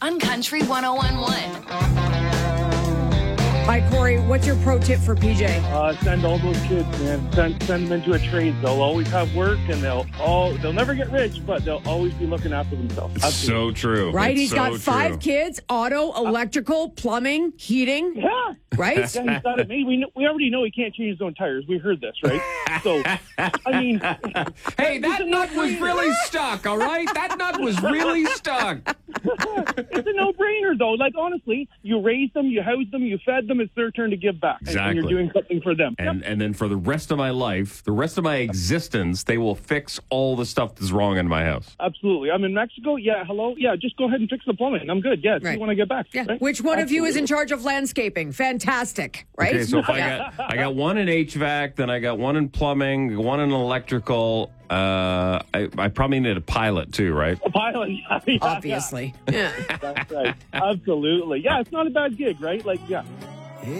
on Country 101.1. Hi, Corey. What's your pro tip for PJ? Send all those kids, man. Send them into a trade. They'll always have work, and they'll never get rich, but they'll always be looking after themselves. It's so true. Right? It's He's so got true. 5 kids, auto, electrical, plumbing, heating. Yeah. Right? Yeah, he's got it made. We already know he can't change his own tires. We heard this, right? So, I mean... Hey, that nut was really stuck, all right? That nut was really stuck. It's a no-brainer, though. Like, honestly, you raised them, you housed them, you fed them. It's their turn to give back. Exactly. And you're doing something for them. And then for the rest of my life, the rest of my existence, they will fix all the stuff that's wrong in my house. Absolutely. I'm in Mexico. Yeah, hello. Yeah, just go ahead and fix the plumbing. I'm good. Yeah, Right. you want to get back. Yeah. Right? Which one of you is in Absolutely. charge of landscaping? Fantastic. Right? Okay, so if I got one in HVAC, then I got one in plumbing, one in electrical. I probably need a pilot too, right? A pilot. Yeah, Obviously. Yeah. That's right. Absolutely. Yeah, it's not a bad gig, right? Like, yeah.